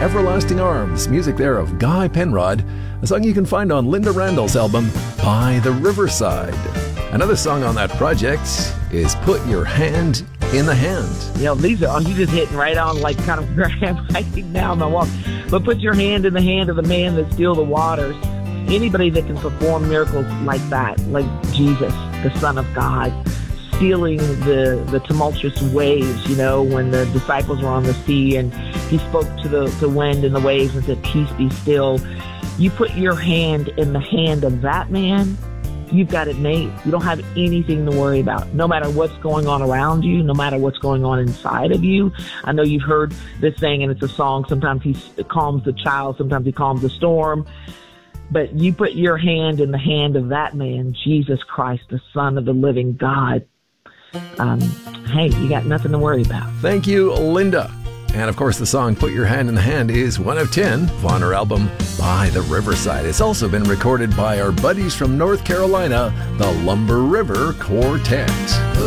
Everlasting Arms, music there of Guy Penrod, a song you can find on Linda Randall's album, By the Riverside. Another song on that project is Put Your Hand in the Hand. These are, you just hitting right on like kind of where I am right now in my walk. But put your hand in the hand of the man that still the waters. Anybody that can perform miracles like that, like Jesus, the Son of God, stealing the tumultuous waves, when the disciples were on the sea and he spoke to the wind and the waves and said, peace be still. You put your hand in the hand of that man, you've got it made. You don't have anything to worry about. No matter what's going on around you, no matter what's going on inside of you. I know you've heard this saying, and it's a song. Sometimes he calms the child, sometimes he calms the storm. But you put your hand in the hand of that man, Jesus Christ, the Son of the living God. Hey, you got nothing to worry about. Thank you, Linda. And of course, the song Put Your Hand in the Hand is one of 10 on her album By the Riverside. It's also been recorded by our buddies from North Carolina, the Lumber River Quartet.